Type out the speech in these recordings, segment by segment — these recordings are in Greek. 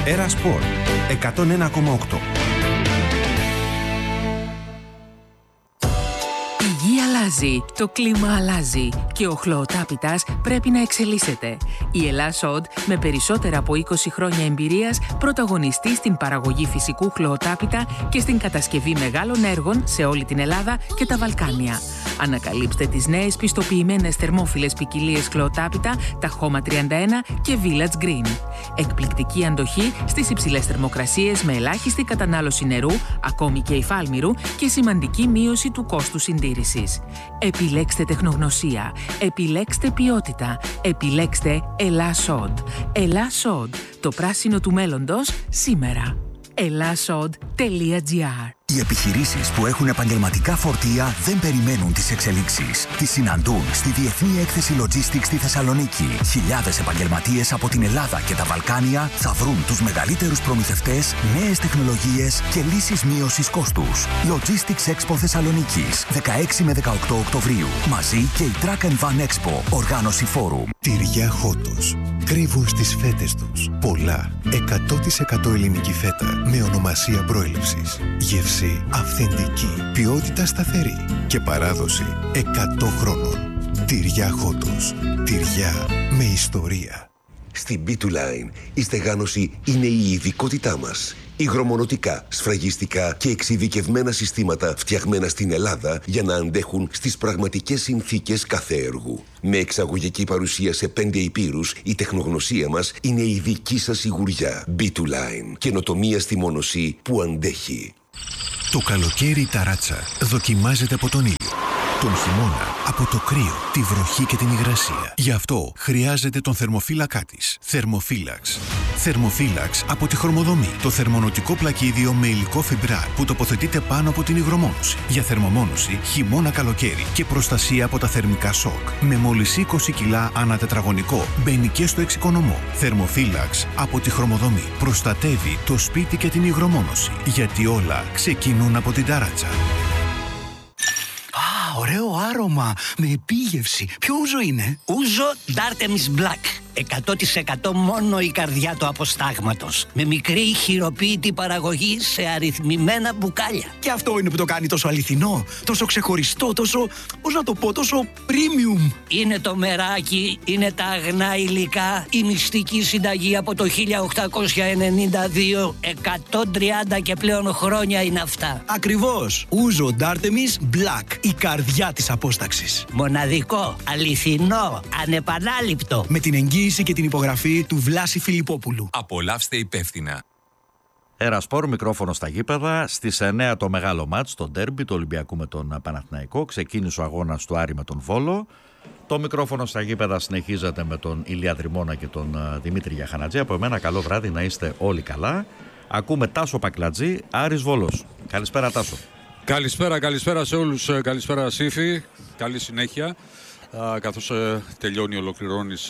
Έρα Σπορ 101,8. Η γη αλλάζει, το κλίμα αλλάζει και ο χλωοτάπητας πρέπει να εξελίσσεται. Η Ελλάς Οντ, με περισσότερα από 20 χρόνια εμπειρίας, πρωταγωνιστεί στην παραγωγή φυσικού χλωοτάπητα και στην κατασκευή μεγάλων έργων σε όλη την Ελλάδα και τα Βαλκάνια. Ανακαλύψτε τις νέες πιστοποιημένες θερμόφιλες ποικιλίες χλωοτάπητα, τα Χώμα 31 και Village Green. Εκπληκτική αντοχή στις υψηλές θερμοκρασίες με ελάχιστη κατανάλωση νερού, ακόμη και υφάλμυρου, και σημαντική μείωση του κόστου συντήρησης. Επιλέξτε τεχνογνωσία, επιλέξτε ποιότητα, επιλέξτε Ελλάς Οντ. Ελλάς Οντ, το πράσινο του μέλλοντος σήμερα. ellasod.gr. Οι επιχειρήσεις που έχουν επαγγελματικά φορτία δεν περιμένουν τις εξελίξεις. Τις συναντούν στη Διεθνή Έκθεση Logistics στη Θεσσαλονίκη. Χιλιάδες επαγγελματίες από την Ελλάδα και τα Βαλκάνια θα βρουν τους μεγαλύτερους προμηθευτές, νέες τεχνολογίες και λύσεις μείωσης κόστους. Logistics Expo Θεσσαλονίκης, 16 με 18 Οκτωβρίου. Μαζί και η Truck and Van Expo, οργάνωση φόρουμ. Τυριά Χότος. Κρύβουν στις φέτες τους πολλά 100% ελληνική φέτα με ονομασία προέλευσης. Γεύση αυθεντική, ποιότητα σταθερή και παράδοση 100 χρόνων. Τυριά Χότος. Τυριά με ιστορία. Στην B2Line η στεγάνωση είναι η ειδικότητά μας. Υγρομονωτικά, σφραγιστικά και εξειδικευμένα συστήματα φτιαγμένα στην Ελλάδα για να αντέχουν στις πραγματικές συνθήκες κάθε έργου. Με εξαγωγική παρουσία σε 5 ηπείρους, η τεχνογνωσία μας είναι η δική σας σιγουριά. B2Line. Καινοτομία στη μόνωση που αντέχει. Το καλοκαίρι η ταράτσα δοκιμάζεται από τον ήλιο. Τον χειμώνα από το κρύο, τη βροχή και την υγρασία. Γι' αυτό χρειάζεται τον θερμοφύλακά της. Θερμοφύλαξ. Θερμοφύλαξ από τη Χρωμοδομή. Το θερμονοτικό πλακίδιο με υλικό φιμπράρ που τοποθετείται πάνω από την υγρομόνωση. Για θερμομόνωση χειμώνα-καλοκαίρι και προστασία από τα θερμικά σοκ. Με μόλις 20 κιλά ανά τετραγωνικό. Μπαίνει και στο εξοικονομό. Θερμοφύλαξ από τη Χρωμοδομή. Προστατεύει το σπίτι και την υγρομόνωση. Γιατί όλα ξεκινούν από την ταράτσα. Ωραίο άρωμα, με επίγευση. Ποιο ούζο είναι? Ούζο Dartemis Black. 100% μόνο η καρδιά του αποστάγματος. Με μικρή χειροποίητη παραγωγή σε αριθμημένα μπουκάλια. Και αυτό είναι που το κάνει τόσο αληθινό, τόσο ξεχωριστό, τόσο, πώς να το πω, τόσο premium. Είναι το μεράκι, είναι τα αγνά υλικά, η μυστική συνταγή από το 1892. 130 και πλέον χρόνια είναι αυτά. Ακριβώς. Ούζο Dartemis Black, η καρδιά της απόσταξης. Μοναδικό, αληθινό, ανεπανάληπτο. Με την εγγύηση και την υπογραφή του Βλάση Φιλιππόπουλου. Απολαύστε υπεύθυνα. Έρα Σπορ, μικρόφωνο στα γήπεδα. Στις 9 το μεγάλο μάτς, το ντέρμπι του Ολυμπιακού με τον Παναθηναϊκό. Ξεκίνησε ο αγώνας του Άρη με τον Βόλο. Το μικρόφωνο στα γήπεδα συνεχίζεται με τον Ηλία Δρυμώνα και τον Δημήτρη Γιαχανατζή. Από εμένα καλό βράδυ, να είστε όλοι καλά. Ακούμε Τάσο Πακλατζή, Άρης Βόλος. Καλησπέρα Τάσο. Καλησπέρα σε όλους. Καλησπέρα Σύφη. Καλή συνέχεια. Καθώς τελειώνει, ολοκληρώνεις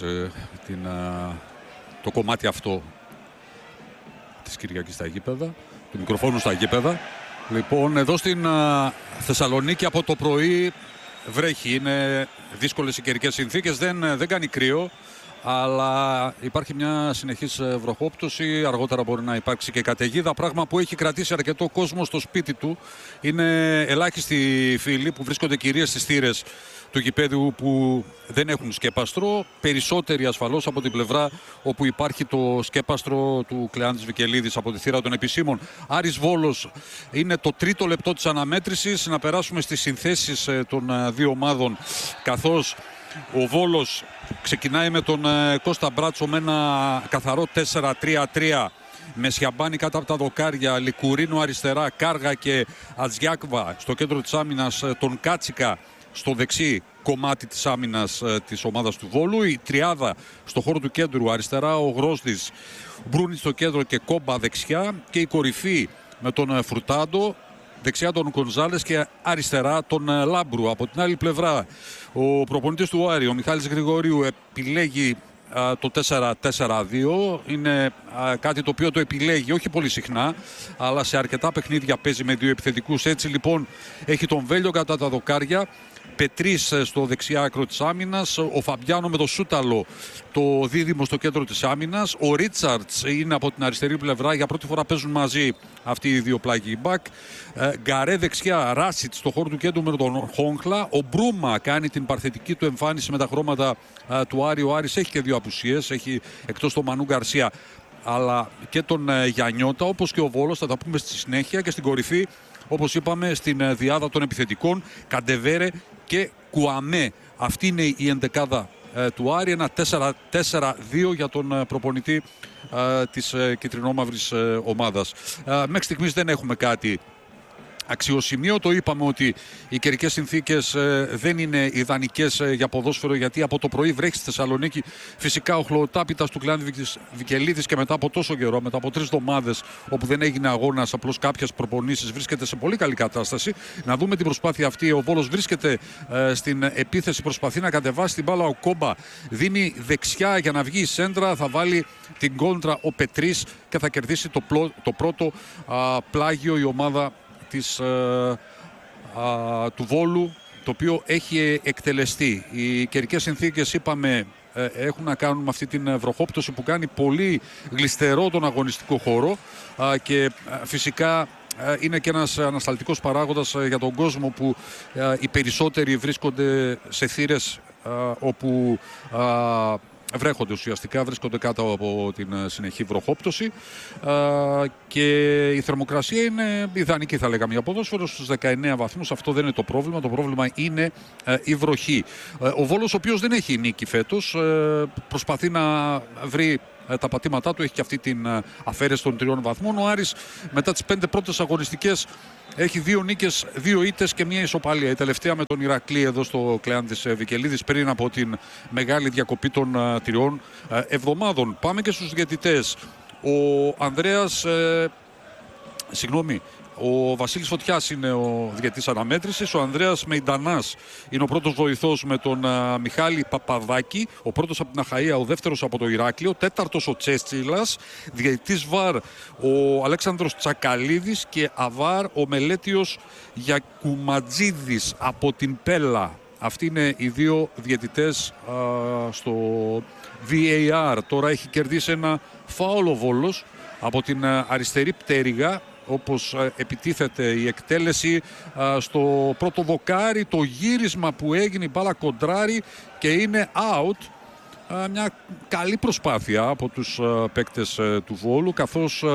το κομμάτι αυτό της Κυριακής στα γήπεδα, του μικροφόνου στα γήπεδα. Λοιπόν, εδώ στην Θεσσαλονίκη από το πρωί βρέχει, είναι δύσκολες οι καιρικές συνθήκες, δεν κάνει κρύο, αλλά υπάρχει μια συνεχής βροχόπτωση, αργότερα μπορεί να υπάρξει και καταιγίδα, πράγμα που έχει κρατήσει αρκετό κόσμο στο σπίτι του. Είναι ελάχιστοι οι φίλοι που βρίσκονται κυρίως στις θύρες του γηπέδιου που δεν έχουν σκέπαστρο, περισσότεροι ασφαλώς από την πλευρά όπου υπάρχει το σκέπαστρο του Κλεάνθης Βικελίδης από τη θύρα των επισήμων. Άρης Βόλος είναι το τρίτο λεπτό της αναμέτρησης. Να περάσουμε στις συνθέσεις των δύο ομάδων, καθώς ο Βόλος ξεκινάει με τον Κώστα Μπράτσο με ένα καθαρό 4-3-3 με Σιαμπάνη κάτω από τα δοκάρια, Λικουρίνο αριστερά, Κάργα και Ατζιάκβα στο κέντρο της άμυνας, τον Κάτσικα στο δεξί κομμάτι της άμυνας της ομάδας του Βόλου. Η τριάδα στο χώρο του κέντρου, αριστερά ο Γρόσδης, Μπρούνι στο κέντρο και Κόμπα δεξιά, και η κορυφή με τον Φρουτάντο, δεξιά τον Γκονζάλες και αριστερά τον Λάμπρου. Από την άλλη πλευρά ο προπονητής του Άρη, ο Μιχάλης Γρηγορίου, επιλέγει το 4-4-2. Είναι κάτι το οποίο το επιλέγει όχι πολύ συχνά, αλλά σε αρκετά παιχνίδια παίζει με δύο επιθετικούς. Έτσι λοιπόν έχει τον Βέλιο κατά τα δοκάρια, Πετρίς στο δεξιά άκρο της άμυνας, ο Φαμπιάνο με το Σούταλο το δίδυμο στο κέντρο της άμυνας, ο Ρίτσαρτς είναι από την αριστερή πλευρά, για πρώτη φορά παίζουν μαζί αυτοί οι δύο πλάγιοι μπακ. Γκαρέ δεξιά, Ράσιτ στο χώρο του κέντρου με τον Χόγκλα, ο Μπρούμα κάνει την παρθετική του εμφάνιση με τα χρώματα του Άρη. Ο Άρης έχει και δύο απουσίες, έχει εκτός τον Μανού Γκαρσία αλλά και τον Γιαννιώτα, όπως και ο Βόλος, θα τα πούμε στη συνέχεια. Και στην κορυφή, όπως είπαμε, στην διάδα των επιθετικών, Καντεβέρε και Κουαμέ. Αυτή είναι η εντεκάδα του Άρη, ένα 4-4-2 για τον προπονητή της κιτρινόμαυρης ομάδας. Μέχρι στιγμής δεν έχουμε κάτι αξιοσημείο. Το είπαμε ότι οι καιρικές συνθήκες δεν είναι ιδανικές για ποδόσφαιρο, γιατί από το πρωί βρέχει στη Θεσσαλονίκη. Φυσικά ο χλωοτάπητας του Κλεάνδη Βικελίδης και μετά από τόσο καιρό, μετά από 3 εβδομάδες όπου δεν έγινε αγώνας, απλώς κάποιες προπονήσεις, βρίσκεται σε πολύ καλή κατάσταση. Να δούμε την προσπάθεια αυτή. Ο Βόλος βρίσκεται στην επίθεση, προσπαθεί να κατεβάσει την μπάλα. Ο Κόμπα δίνει δεξιά για να βγει η σέντρα, θα βάλει την κόντρα ο Πετρίς και θα κερδίσει το πρώτο πλάγιο η ομάδα του Βόλου, το οποίο έχει εκτελεστεί. Οι καιρικές συνθήκες, είπαμε, έχουν να κάνουν με αυτή την βροχόπτωση που κάνει πολύ γλιστερό τον αγωνιστικό χώρο και φυσικά είναι και ένας ανασταλτικός παράγοντας για τον κόσμο, που οι περισσότεροι βρίσκονται σε θύρες όπου βρέχονται ουσιαστικά, βρίσκονται κάτω από την συνεχή βροχόπτωση και η θερμοκρασία είναι ιδανική, θα λέγαμε, για ποδόσφαιρο, στους 19 βαθμούς. Αυτό δεν είναι το πρόβλημα. Το πρόβλημα είναι η βροχή. Ο Βόλος, ο οποίος δεν έχει νίκη φέτος, προσπαθεί να βρει τα πατήματά του, έχει και αυτή την αφαίρεση των 3 βαθμών. Ο Άρης μετά τις 5 πρώτες αγωνιστικές έχει 2 νίκες, 2 ήττες και 1 ισοπαλία. Η τελευταία με τον Ηρακλή εδώ στο Κλεάνδης Βικελίδης πριν από την μεγάλη διακοπή των 3 εβδομάδων. Πάμε και στους διαιτητές. Ο Ανδρέας, ο Βασίλης Φωτιάς είναι ο διαιτητής αναμέτρησης. Ο Ανδρέας Μεϊντανάς είναι ο πρώτος βοηθός με τον Μιχάλη Παπαδάκη. Ο πρώτος από την Αχαΐα, ο δεύτερος από το Ηράκλειο. Τέταρτος ο Τσέστσιλας. Διαιτητής ΒΑΡ ο Αλέξανδρος Τσακαλίδης. Και ΑΒΑΡ ο Μελέτιος Γιακουματζίδης από την Πέλα. Αυτοί είναι οι 2 διαιτητές στο VAR. Τώρα έχει κερδίσει ένα φάουλ ο Βόλος από την αριστερή πτέρυγα, όπως επιτίθεται η εκτέλεση στο πρώτο δοκάρι, το γύρισμα που έγινε, η μπάλα κοντράρι και είναι out. Μια καλή προσπάθεια από τους παίκτες του Βόλου, καθώς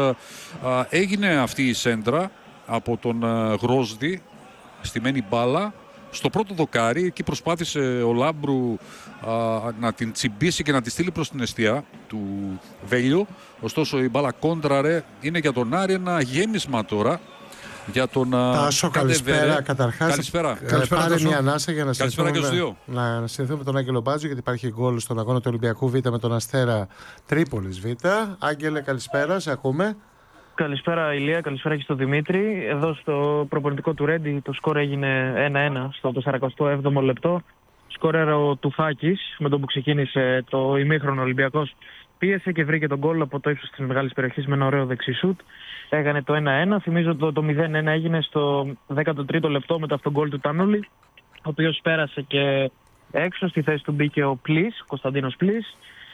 έγινε αυτή η σέντρα από τον Γρόσδη, στημένη μπάλα στο πρώτο δοκάρι. Εκεί προσπάθησε ο Λάμπρου να την τσιμπήσει και να τη στείλει προς την εστία του Βέλιο. Ωστόσο η μπάλα κόντραρε, είναι για τον Άρη ένα γέμισμα τώρα. Για τον Τάσο, καλησπέρα. Καταρχάς, καλησπέρα. Πάρε μια ανάσα για να συνηθούμε με τον Άγγελο Μπάτζο, γιατί υπάρχει γκολ στον αγώνα του Ολυμπιακού Β με τον Αστέρα Τρίπολης Β. Άγγελε, καλησπέρα, σε ακούμε. Καλησπέρα Ηλία, καλησπέρα και στον Δημήτρη. Εδώ στο προπονητικό του Ρέντι το σκορ έγινε 1-1 στο 47ο λεπτό. Σκορέρα ο Τουφάκης, με τον που ξεκίνησε το ημίχρονο Ολυμπιακός. Πίεσε και βρήκε τον γκολ από το ύψος της μεγάλης περιοχής με ένα ωραίο δεξισούτ. Έκανε το 1-1. Θυμίζω ότι το 0-1 έγινε στο 13ο λεπτό μετά από τον γκολ του Τανούλη, ο οποίος πέρασε και έξω. Στη θέση του μπήκε ο Πλής, Κωνσταντίνος Πλής.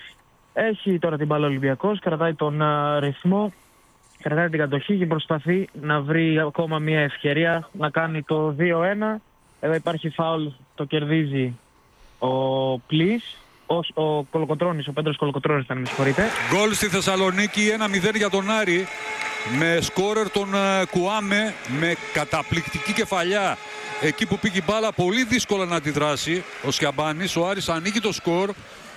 Έχει τώρα την μπάλα ο Ολυμπιακός, κρατάει τον ρυθμό, κρατάει την κατοχή και προσπαθεί να βρει ακόμα μια ευκαιρία να κάνει το 2-1. Εδώ υπάρχει φάουλ, το κερδίζει ο Πλής. Ο Κολοκοτρώνης, ο Πέντρος Κολοκοτρώνης ήταν, με συγχωρείτε. Γκολ στη Θεσσαλονίκη, 1-0 για τον Άρη, με σκόρερ τον Κουάμε, με καταπληκτική κεφαλιά. Εκεί που πήγε η μπάλα, πολύ δύσκολα να αντιδράσει ο Σιαμπάνης. Ο Άρης ανοίγει το σκορ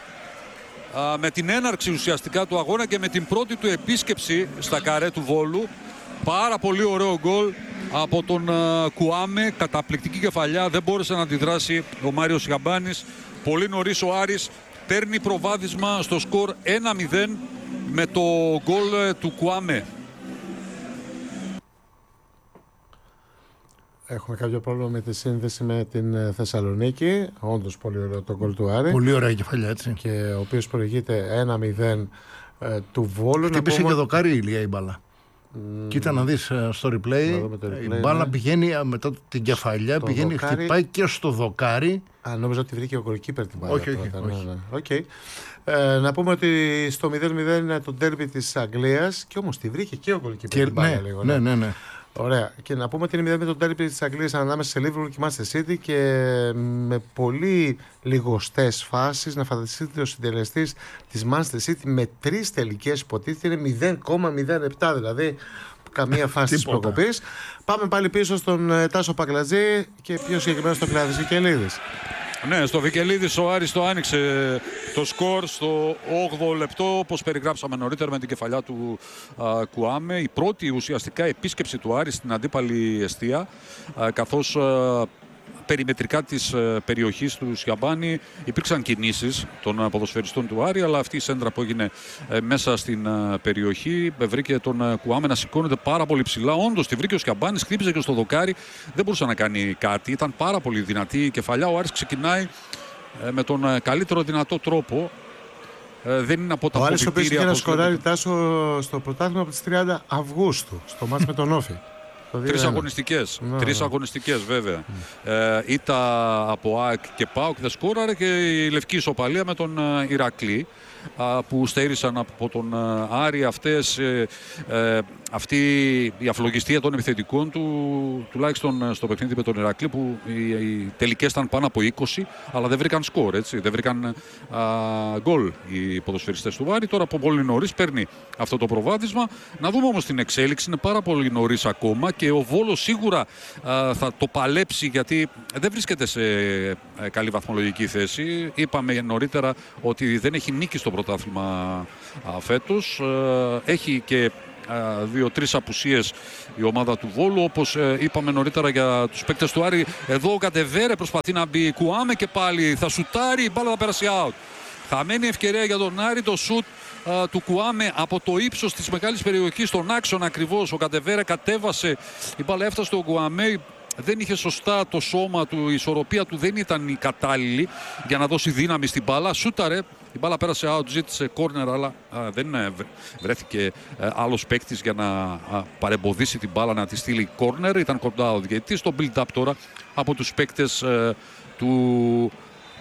με την έναρξη ουσιαστικά του αγώνα και με την πρώτη του επίσκεψη στα καρέ του Βόλου. Πάρα πολύ ωραίο γκολ από τον Κουάμε, καταπληκτική κεφαλιά, δεν μπόρεσε να αντιδράσει ο Μάριος Σιαμπάνης. Πολύ νωρίς ο Άρης παίρνει προβάδισμα στο σκορ 1-0 με το γκολ του Κουάμε. Έχουμε κάποιο πρόβλημα με τη σύνδεση με την Θεσσαλονίκη. Όντως πολύ ωραίο το γκολ του Άρη. Πολύ ωραία κεφαλιά, έτσι. Και ο οποίος προηγείται 1-0 του Βόλου. Χτύπησε και δοκάρι η Ηλία η μπάλα. Κοίτα να δεις στο replay, η μπάλα πηγαίνει μετά την κεφαλιά, πηγαίνει, δοκάρι, χτυπάει και στο δοκάρι. Νόμιζα ότι βρήκε ο goalkeeper την μπάλα. Όχι. Okay. Να πούμε ότι στο 0-0 είναι το ντέρμπι της Αγγλίας και όμως τη βρήκε και ο goalkeeper την μπάλα λίγο. Ναι. Ωραία. Και να πούμε ότι είναι 0 με τον ντέρμπι της Αγγλίας ανάμεσα σε Liverpool και Manchester City και με πολύ λιγοστές φάσεις. Να φανταστείτε ο συντελεστής της Manchester City με 3 τελικές υποτίθεται είναι 0,07, δηλαδή καμία φάση της προκοπής. Πάμε πάλι πίσω στον Τάσο Παγκλατζή και πιο συγκεκριμένα στο Φιλάδης Βικελίδης. Ναι, στο Βικελίδης ο Άρης το άνοιξε το σκορ στο 8ο λεπτό, όπως περιγράψαμε νωρίτερα με την κεφαλιά του Κουάμε. Η πρώτη ουσιαστικά επίσκεψη του Άρη στην αντίπαλη εστία, καθώς περιμετρικά της περιοχής του Σιαμπάνη υπήρξαν κινήσεις των ποδοσφαιριστών του Άρη, αλλά αυτή η σέντρα που έγινε μέσα στην περιοχή βρήκε τον Κουάμε να σηκώνεται πάρα πολύ ψηλά. Όντως τη βρήκε ο Σιαμπάνης, χτύπησε και στο δοκάρι, δεν μπορούσε να κάνει κάτι, ήταν πάρα πολύ δυνατή η κεφαλιά. Ο Άρης ξεκινάει με τον καλύτερο δυνατό τρόπο. Δεν είναι από τα ο Άρης ο οποίος είχε να σκοράρει Τάσο στο πρωτάθλημα από τις 30 Αυγούστου στο μάτς με τον Όφη. 3 αγωνιστικές. 3 αγωνιστικές βέβαια. Ήταν από ΑΕΚ και ΠΑΟΚ δεν σκόραρε και η λευκή ισοπαλία με τον Ηρακλή που στέρισαν από τον Άρη αυτή η αφλογιστία των επιθετικών του, τουλάχιστον στο παιχνίδι με τον Ηρακλή, που οι τελικές ήταν πάνω από 20, αλλά δεν βρήκαν σκορ, έτσι, δεν βρήκαν γκολ οι ποδοσφαιριστές του Άρη. Τώρα από πολύ νωρίς παίρνει αυτό το προβάδισμα. Να δούμε όμως την εξέλιξη, είναι πάρα πολύ νωρίς ακόμα και ο Βόλος σίγουρα θα το παλέψει, γιατί δεν βρίσκεται σε καλή βαθμολογική θέση. Είπαμε νωρίτερα ότι δεν έχει νίκη στο πρωτάθλημα φέτος. Έχει και 2-3 απουσίες η ομάδα του Βόλου, όπως είπαμε νωρίτερα για τους παίκτες του Άρη. Εδώ ο Κατεβέρε προσπαθεί να μπει, Κουάμε και πάλι θα σουτάρει, η μπάλα θα πέρασει out. Χαμένη ευκαιρία για τον Άρη, το σουτ του Κουάμε από το ύψος της μεγάλης περιοχής, στον άξονα ακριβώς. Ο Κατεβέρε κατέβασε, η μπάλα έφτασε στο Κουάμε, δεν είχε σωστά το σώμα του, η ισορροπία του δεν ήταν η κατάλληλη για να δώσει δύναμη στην μπάλα. Σούταρε, η μπάλα πέρασε out, ζήτησε κόρνερ, αλλά δεν βρέθηκε άλλος παίκτης για να παρεμποδίσει την μπάλα να τη στείλει κόρνερ. Ήταν κοντά ο διαιτητής. Το build-up τώρα από τους παίκτες του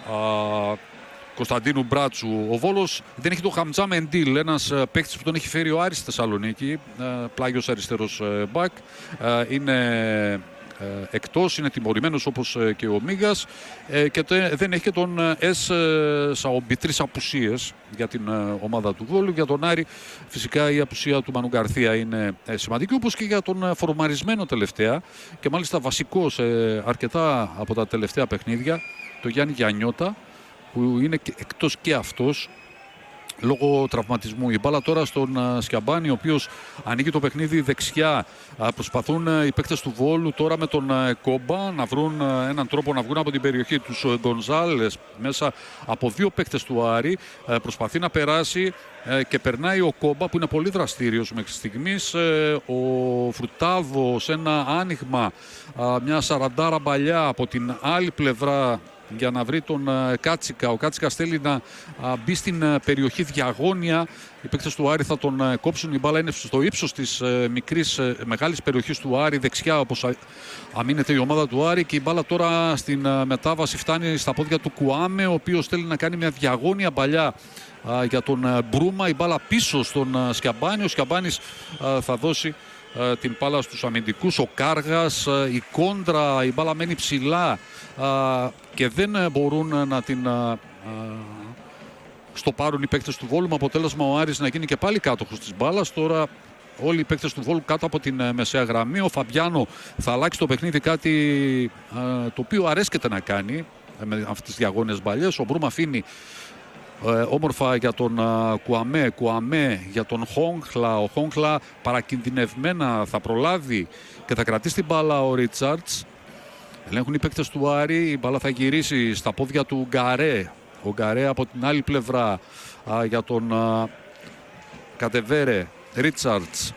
Κωνσταντίνου Μπράτσου. Ο Βόλος δεν έχει το Χαμτζά Μεντίλ, ένας παίκτης που τον έχει φέρει ο Άρης στη Θεσσαλονίκη, πλάγιος αριστερός μπακ. Είναι εκτός, είναι τιμωρημένος όπως και ο Μίγας, και δεν έχει και τον Εσ Σαομπι, 3 απουσίες για την ομάδα του Βόλου. Για τον Άρη φυσικά η απουσία του Μανου Γκαρθία είναι σημαντική, όπως και για τον φορμαρισμένο τελευταία και μάλιστα βασικό σε αρκετά από τα τελευταία παιχνίδια, το Γιάννη Γιαννιώτα, που είναι εκτός και αυτός λόγω τραυματισμού. Η μπάλα τώρα στον Σιαμπάνη, ο οποίος ανοίγει το παιχνίδι δεξιά. Προσπαθούν οι παίκτες του Βόλου τώρα με τον Κόμπα να βρουν έναν τρόπο να βγουν από την περιοχή τους. Γκονζάλες μέσα από 2 παίκτες του Άρη προσπαθεί να περάσει και περνάει ο Κόμπα, που είναι πολύ δραστήριος μέχρι στιγμής. Ο Φρουτάδο σε ένα άνοιγμα, μια 40 μπαλιά από την άλλη πλευρά για να βρει τον Κάτσικα. Ο Κάτσικα θέλει να μπει στην περιοχή διαγώνια. Οι παίκτες του Άρη θα τον κόψουν. Η μπάλα είναι στο ύψος της μεγάλης περιοχής του Άρη, δεξιά όπως αμήνεται η ομάδα του Άρη, και η μπάλα τώρα στην μετάβαση φτάνει στα πόδια του Κουάμε, ο οποίος θέλει να κάνει μια διαγώνια παλιά για τον Μπρούμα. Η μπάλα πίσω στον Σκιαμπάνη. Ο Σκιαμπάνης θα δώσει την μπάλα στους αμυντικούς. Ο Κάργας, η κόντρα, η μπάλα μένει ψηλά και δεν μπορούν να την στοπάρουν οι παίκτες του Βόλου, με αποτέλεσμα ο Άρης να γίνει και πάλι κάτοχος της μπάλας. Τώρα όλοι οι παίκτες του Βόλου κάτω από την μεσαία γραμμή. Ο Φαμπιάνο θα αλλάξει το παιχνίδι, κάτι το οποίο αρέσκεται να κάνει με αυτές τις διαγώνιες μπαλιές. Ο Μπρούμα αφήνει όμορφα για τον Κουαμέ για τον Χόγκλα. Ο Χόγκλα παρακινδυνευμένα θα προλάβει και θα κρατήσει την μπάλα ο Ρίτσαρτς. Ελέγχουν οι παίκτες του Άρη, η μπάλα θα γυρίσει στα πόδια του Γκαρέ. Ο Γκαρέ από την άλλη πλευρά για τον Κατεβέρε. Ρίτσαρτς.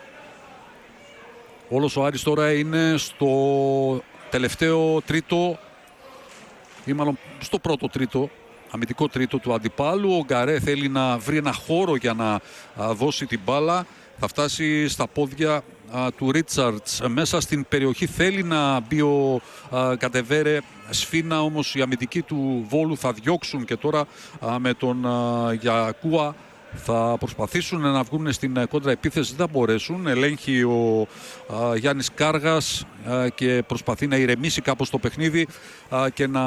Όλος ο Άρης τώρα είναι στο τελευταίο τρίτο, ή μάλλον στο πρώτο τρίτο αμυντικό τρίτο του αντιπάλου. Ο Γκαρέ θέλει να βρει ένα χώρο για να δώσει την μπάλα. Θα φτάσει στα πόδια του Ρίτσαρτς μέσα στην περιοχή. Θέλει να μπει ο Καντεβέρε. Σφίνα, όμως οι αμυντικοί του Βόλου θα διώξουν και τώρα με τον Γιακούα θα προσπαθήσουν να βγουν στην κόντρα επίθεση. Δεν θα μπορέσουν. Ελέγχει ο Γιάννης Κάργας και προσπαθεί να ηρεμήσει κάπως το παιχνίδι και να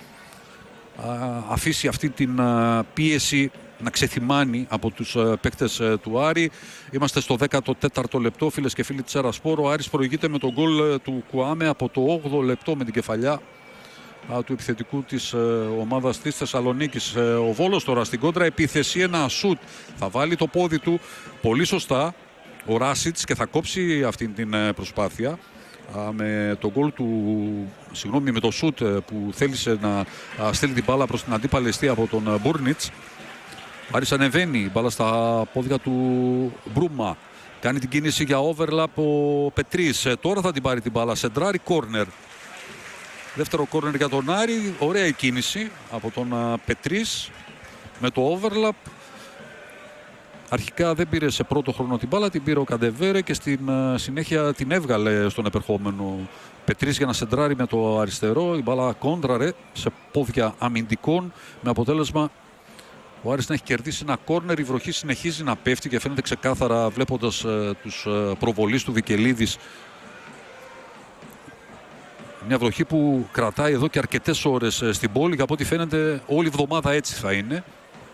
αφήσει αυτή την πίεση να ξεθυμάνει από τους παίκτες του Άρη. Είμαστε στο 14ο λεπτό, φίλες και φίλοι της Ερασπόρ. Ο Άρης προηγείται με τον γκολ του Κουάμε από το 8ο λεπτό με την κεφαλιά του επιθετικού της ομάδας της Θεσσαλονίκης. Ο Βόλος τώρα στην κόντρα επίθεση, ένα σουτ. Θα βάλει το πόδι του πολύ σωστά ο Ράσιτς και θα κόψει αυτή την προσπάθεια με το γκολ του, συγγνώμη, με το σουτ που θέλησε να στείλει την μπάλα προς την αντίπαλη αιστεία από τον Μπούρνιτς. Άρης ανεβαίνει η μπάλα στα πόδια του Μπρούμα. Κάνει την κίνηση για overlap ο Πετρίς. Τώρα θα την πάρει την μπάλα. Σεντράρι, κόρνερ. Δεύτερο κόρνερ για τον Άρη. Ωραία η κίνηση από τον Πετρίς με το overlap. Αρχικά δεν πήρε σε πρώτο χρόνο την μπάλα, την πήρε ο Καντεβέρε και στην συνέχεια την έβγαλε στον επερχόμενο Πετρίς για να σεντράρει με το αριστερό. Η μπάλα κόντραρε σε πόδια αμυντικών με αποτέλεσμα ο Άρης να έχει κερδίσει ένα κόρνερ. Η βροχή συνεχίζει να πέφτει και φαίνεται ξεκάθαρα βλέποντας τους προβολείς του Βικελίδης. Μια βροχή που κρατάει εδώ και αρκετές ώρες στην πόλη και από ό,τι φαίνεται όλη εβδομάδα έτσι θα είναι.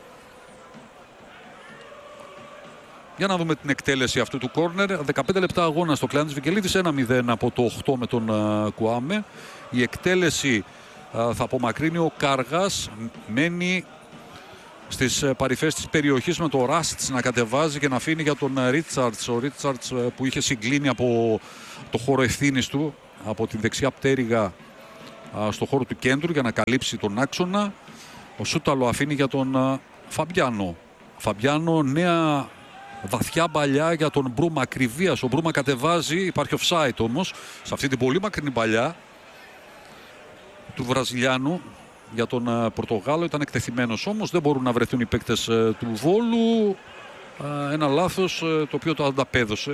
Για να δούμε την εκτέλεση αυτού του κόρνερ. 15 λεπτά αγώνα στο Κλεάνθης Βικελίδης, 1-0 από το 8 με τον Κουάμε. Η εκτέλεση θα απομακρύνει ο Κάργας, μένει στις παρυφές της περιοχής με το Ράστς να κατεβάζει και να αφήνει για τον Ρίτσαρτς. Ο Ρίτσαρτς που είχε συγκλίνει από το χώρο ευθύνης του, από την δεξιά πτέρυγα στο χώρο του κέντρου για να καλύψει τον άξονα. Ο Σούταλο αφήνει για τον Φαμπιάνο. Φαμπιάνο, νέα βαθιά παλιά για τον Μπρούμα ακριβίας. Ο Μπρούμα κατεβάζει, υπάρχει offside όμως σε αυτή την πολύ μακρινή παλιά του Βραζιλιάνου. Για τον Πορτογάλο ήταν εκτεθειμένος όμως, δεν μπορούν να βρεθούν οι παίκτες του Βόλου. Ένα λάθος το οποίο το ανταπέδωσε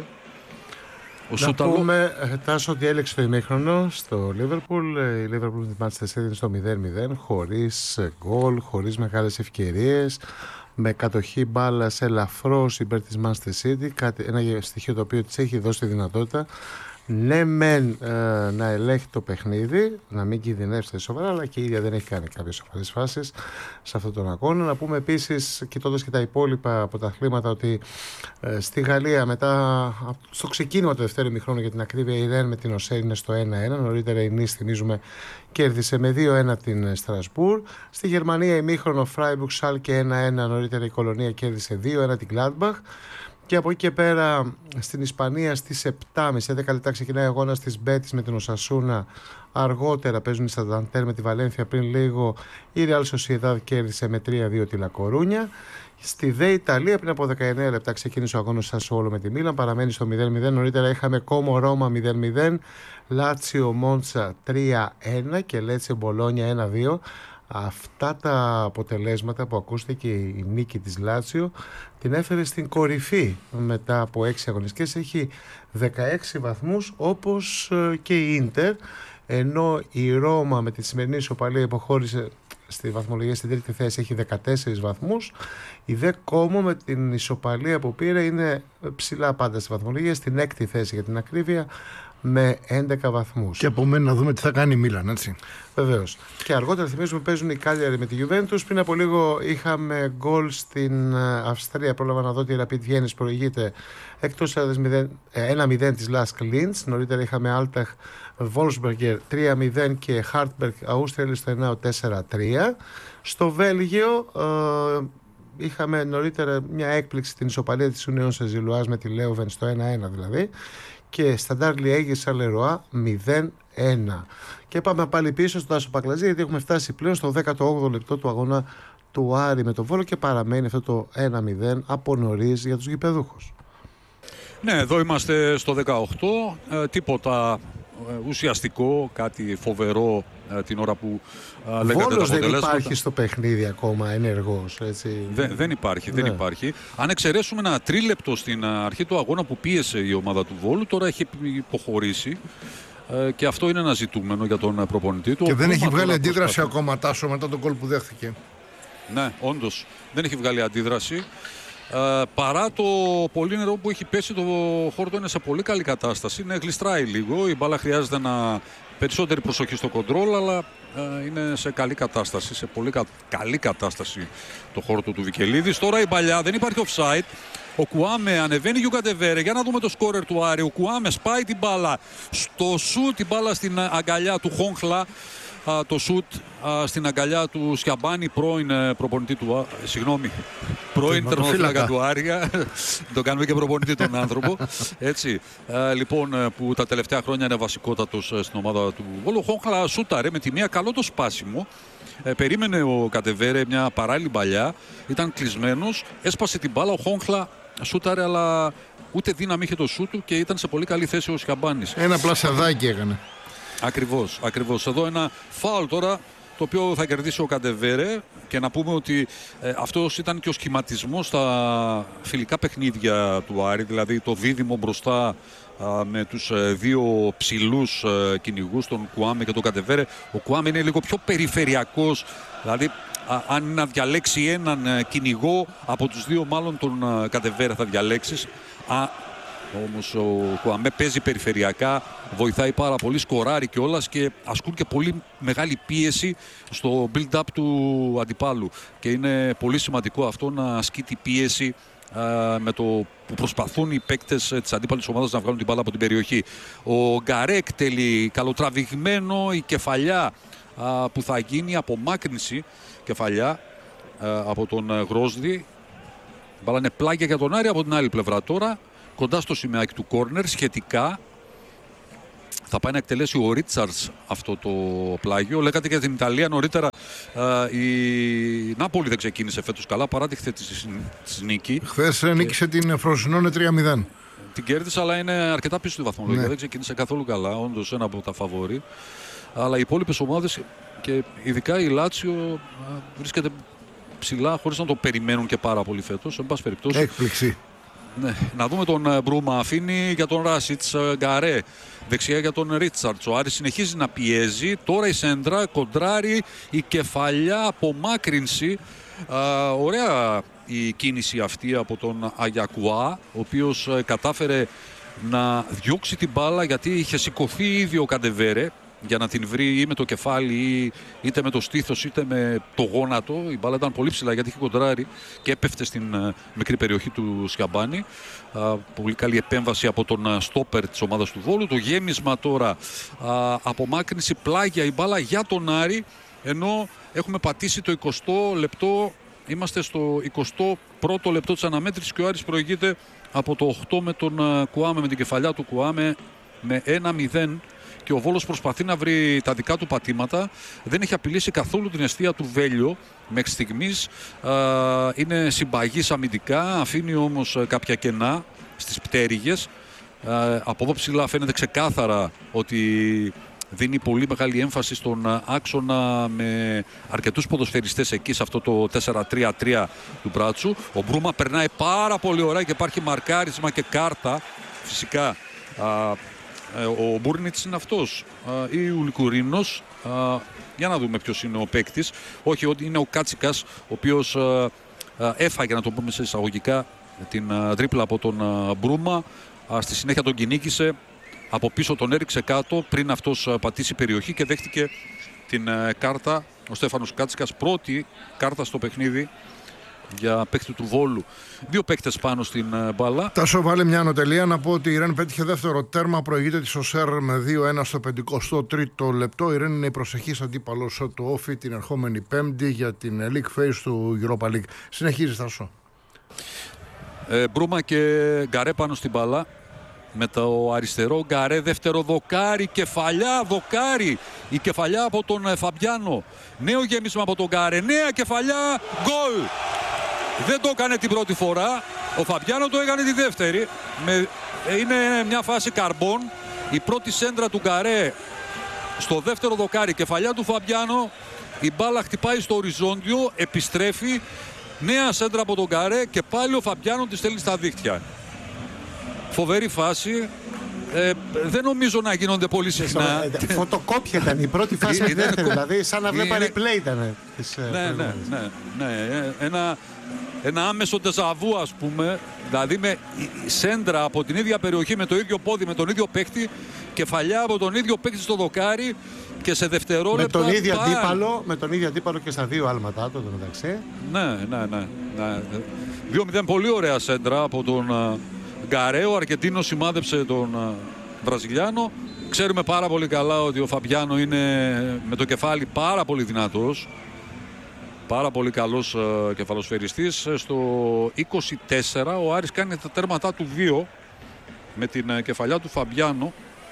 ο Σούταλο. Να πούμε, Τάσο, ότι έλεξε το ημίχρονο στο Λίβερπουλ. Η Λίβερπουλ τη Manchester City στο 0-0, χωρίς γκολ, χωρίς μεγάλες ευκαιρίες, με κατοχή μπάλας ελαφρώς υπέρ της Manchester City. Ένα στοιχείο το οποίο της έχει δώσει τη δυνατότητα ναι μεν να ελέγχει το παιχνίδι, να μην κινδυνεύσει σοβαρά, αλλά και η ίδια δεν έχει κάνει κάποιες σοβαρές φάσεις σε αυτόν τον αγώνα. Να πούμε επίσης, κοιτώντας και τα υπόλοιπα πρωταθλήματα, ότι στη Γαλλία μετά στο ξεκίνημα του δεύτερου ημιχρόνου, για την ακρίβεια, η Ρεν με την Οσέρ είναι στο 1-1. Νωρίτερα η Νις, θυμίζουμε, κέρδισε με 2-1 την Στρασπούρ. Στη Γερμανία ημίχρονο Φράιμπουργκ Σάλκε 1-1. Νωρίτερα η Κολονία κέρδισε 2-1 την Gladbach. Και από εκεί και πέρα στην Ισπανία στις 7.30, 10 λεπτά ξεκινάει ο αγώνας της Μπέτις με την Οσασούνα. Αργότερα παίζουν οι Σανταντέρ με τη Βαλένθια. Πριν λίγο η Real Sociedad κέρδισε με 3-2 τη Λακορούνια. Στη ΔΕ Ιταλία πριν από 19 λεπτά ξεκίνησε ο αγώνας Σασουόλο με τη Μίλαν. Παραμένει στο 0-0. Νωρίτερα είχαμε Κόμο Ρώμα 0-0, Λάτσιο Μόντσα 3-1 και Λέτσε Μπολόνια 1-2. Αυτά τα αποτελέσματα που ακούστηκε, η νίκη της Λάτσιο την έφερε στην κορυφή μετά από 6 αγωνιστικές. Έχει 16 βαθμούς όπως και η Ίντερ, ενώ η Ρώμα με τη σημερινή ισοπαλία υποχώρησε στη βαθμολογία στην τρίτη θέση, έχει 14 βαθμούς. Η ΔΕ Κόμο με την ισοπαλία που πήρε είναι ψηλά πάντα στη βαθμολογία, στην έκτη θέση για την ακρίβεια, με 11 βαθμούς. Και από μένα να δούμε τι θα κάνει η Μίλαν, έτσι. Βεβαίως. Και αργότερα θυμίζουμε παίζουν οι Κάλιαρι με τη Juventus. Πριν από λίγο είχαμε γκολ στην Αυστρία. Πρόλαβα να δω ότι η Rapid Βιέννης προηγείται εκτός 1-0 της Lask Linz. Νωρίτερα είχαμε Altach Wolfsberger 3-0 και Hartberg Austria στο 4-3. Στο Βέλγιο είχαμε νωρίτερα μια έκπληξη, την ισοπαλία της Union Saint-Gilloise με τη Leuven στο 1-1 δηλαδή. Και Σταντάρ Λιέγη Σαλερουά 0-1. Και πάμε πάλι πίσω στον Τάσο Πακλαζή, γιατί έχουμε φτάσει πλέον στο 18ο λεπτό του αγώνα του Άρη με τον Βόλο και παραμένει αυτό το 1-0 από νωρίς για τους γηπεδούχους. Ναι, εδώ είμαστε στο 18. Τίποτα ουσιαστικό, κάτι φοβερό την ώρα που λέγατε τα αποτελέσματα. Δεν υπάρχει στο παιχνίδι ακόμα ενεργός, έτσι. Δεν υπάρχει. Αν εξαιρέσουμε ένα τρίλεπτο στην αρχή του αγώνα που πίεσε η ομάδα του Βόλου, τώρα έχει υποχωρήσει. Και αυτό είναι ένα ζητούμενο για τον προπονητή του. Και δεν έχει βγάλει αντίδραση ακόμα, Τάσο, μετά τον γκολ που δέχθηκε. Ναι, όντως δεν έχει βγάλει αντίδραση. Παρά το πολύ νερό που έχει πέσει, το χόρτο είναι σε πολύ καλή κατάσταση. Ναι, γλιστράει λίγο. Η μπάλα χρειάζεται περισσότερη προσοχή στο κοντρόλ, αλλά είναι σε καλή κατάσταση, σε πολύ καλή κατάσταση το χόρτο του Βικελίδης. Τώρα η παλιά, δεν υπάρχει offside. Ο Κουάμε ανεβαίνει και ο Κατεβέρε. Για να δούμε το σκόρερ του Άρη. Ο Κουάμε σπάει την μπάλα στο σουτ, την μπάλα στην αγκαλιά του Χόγχλα. Το σουτ στην αγκαλιά του Σιαμπάνη, πρώην προπονητή του πρώην τερματοφύλακα του Άρια. Το κάνουμε και προπονητή τον άνθρωπο. Έτσι, λοιπόν, που τα τελευταία χρόνια είναι βασικότατος στην ομάδα του Βόλου. Ο Χόγχλα σούταρε με τη μία, καλό το σπάσιμο. Περίμενε ο Κατεβέρε μια παράλληλη παλιά, ήταν κλεισμένος, έσπασε την μπάλα, ο Χόγχλα σούταρε, αλλά ούτε δύναμη είχε το σούτ του και ήταν σε πολύ καλή θέση ο Σιαμπάνης. Ένα πλασαδάκι έκανε. Ακριβώς. Εδώ ένα φάουλ τώρα, το οποίο θα κερδίσει ο Κατεβέρε, και να πούμε ότι αυτός ήταν και ο σχηματισμός στα φιλικά παιχνίδια του Άρη, δηλαδή το δίδυμο μπροστά με τους δύο ψηλούς κυνηγούς, τον Κουάμε και τον Κατεβέρε. Ο Κουάμε είναι λίγο πιο περιφερειακός, δηλαδή αν να διαλέξει έναν κυνηγό από τους δύο, μάλλον τον Κατεβέρε θα διαλέξεις. Όμως ο Κουάμε παίζει περιφερειακά, βοηθάει πάρα πολύ, σκοράρει κιόλας και ασκούν και πολύ μεγάλη πίεση στο build-up του αντιπάλου. Και είναι πολύ σημαντικό αυτό, να ασκεί τη πίεση με το που προσπαθούν οι παίκτες της αντίπαλης ομάδας να βγάλουν την μπάλα από την περιοχή. Ο Γκαρέ εκτελεί καλοτραβηγμένο, η κεφαλιά που θα γίνει, απομάκρυνση κεφαλιά από τον Γρόσδη. Η μπάλα είναι πλάγια για τον Άρη. Από την άλλη πλευρά τώρα, κοντά στο σημαίακι του κόρνερ, σχετικά θα πάει να εκτελέσει ο Ρίτσαρτς αυτό το πλάγιο. Λέγατε για την Ιταλία νωρίτερα, η Νάπολη δεν ξεκίνησε φέτος καλά παρά τη χθες νίκη. Χθες νίκησε την Φροσινόνε 3-0. Την κέρδισε, αλλά είναι αρκετά πίσω στη βαθμολογία. Ναι. Δεν ξεκίνησε καθόλου καλά, όντως ένα από τα φαβόρι. Αλλά οι υπόλοιπες ομάδες και ειδικά η Λάτσιο βρίσκεται ψηλά χωρίς να το περιμένουν και πάρα πολύ φέτος. Εν πάση περιπτώσει. Έκπληξη. Ναι. Να δούμε τον Μπρούμα. Αφήνει για τον Ράσιτς, Γκαρέ. Δεξιά για τον Ρίτσαρτς. Ο Άρης συνεχίζει να πιέζει. Τώρα η σέντρα, κοντράρει, η κεφαλιά, απομάκρυνση. Ωραία η κίνηση αυτή από τον Αγιακουά, ο οποίος κατάφερε να διώξει την μπάλα, γιατί είχε σηκωθεί ήδη ο Κατεβέρε για να την βρει ή με το κεφάλι, είτε με το στήθος, είτε με το γόνατο. Η μπάλα ήταν πολύ ψηλά γιατί είχε κοντράρει και έπεφτε στην μικρή περιοχή του Σιαμπάνη. Πολύ καλή επέμβαση από τον στόπερ της ομάδας του Βόλου. Το γέμισμα τώρα, απομάκρυνση, πλάγια η μπάλα για τον Άρη, ενώ έχουμε πατήσει το 20ο λεπτό. Είμαστε στο 21ο λεπτό της αναμέτρησης και ο Άρης προηγείται από το 8 με τον Κουάμε, με την κεφαλιά του Κουάμε, με 1-0. Και ο Βόλος προσπαθεί να βρει τα δικά του πατήματα. Δεν έχει απειλήσει καθόλου την εστία του Βέλιο μέχρι στιγμής. Είναι συμπαγής αμυντικά, αφήνει όμως κάποια κενά στις πτέρυγες. Από εδώ ψηλά φαίνεται ξεκάθαρα ότι δίνει πολύ μεγάλη έμφαση στον άξονα, με αρκετούς ποδοσφαιριστές εκεί σε αυτό το 4-3-3 του Μπράτσου. Ο Μπρούμα περνάει πάρα πολύ ωραία και υπάρχει μαρκάρισμα και κάρτα. Φυσικά ο Μπούρνιτς είναι αυτός ή ο Λικουρίνος. Για να δούμε ποιος είναι ο παίκτης. Όχι, ότι είναι ο Κάτσικας, ο οποίος έφαγε, να το πούμε σε εισαγωγικά, την τρίπλα από τον Μπρούμα. Στη συνέχεια τον κυνήγησε, από πίσω τον έριξε κάτω πριν αυτός πατήσει περιοχή και δέχτηκε την κάρτα. Ο Στέφανος Κάτσικας, πρώτη κάρτα στο παιχνίδι για παίκτη του Βόλου. Δύο παίκτες πάνω στην μπάλα. Τάσο, βάλε μια ανωτελεία να πω ότι η Ρεν πέτυχε δεύτερο τέρμα. Προηγείται τη Σοσέρ με 2-1 στο 53ο λεπτό. Η Ρεν είναι η προσεχής αντίπαλος του Όφη την ερχόμενη Πέμπτη για την League Phase του Europa League. Συνεχίζει, Τάσο. Μπρούμα και Γκαρέ πάνω στην μπάλα. Με το αριστερό Γκαρέ, δεύτερο δοκάρι, κεφαλιά, δοκάρι. Η κεφαλιά από τον Φαμπιάνο. Νέο γέμισμα από τον Γκαρέ, νέα κεφαλιά, γκολ. Δεν το έκανε την πρώτη φορά, ο Φαμπιάνο το έκανε τη δεύτερη. Είναι μια φάση καρμπών Η πρώτη σέντρα του Γκαρέ στο δεύτερο δοκάρι, κεφαλιά του Φαμπιάνο. Η μπάλα χτυπάει στο οριζόντιο, επιστρέφει. Νέα σέντρα από τον Γκαρέ και πάλι ο Φαμπιάνο τη στέλνει στα δίχτυα. Φοβερή φάση. Δεν νομίζω να γίνονται πολύ συχνά. Φωτοκόπια ήταν η πρώτη φάση, δηλαδή σαν να βλέπανε replay ήταν. Ναι. Ένα άμεσο τεζαβού, ας πούμε, δηλαδή με σέντρα από την ίδια περιοχή, με το ίδιο πόδι, με τον ίδιο παίκτη, κεφαλιά από τον ίδιο παίκτη στο δοκάρι και σε δευτερόλεπτα. Με τον ίδιο αντίπαλο και στα δύο άλματά του μεταξύ. Ναι. 2-0, πολύ ωραία σέντρα από τον Γκαρέ. Ο Αρκεντίνος σημάδεψε τον Βραζιλιάνο. Ξέρουμε πάρα πολύ καλά ότι ο Φαμπιάνο είναι με το κεφάλι πάρα πολύ δυνατός. Πάρα πολύ καλός κεφαλοσφαιριστής. Στο 24 ο Άρης κάνει τα τέρματά του 2 με την κεφαλιά του Φαμπιάνο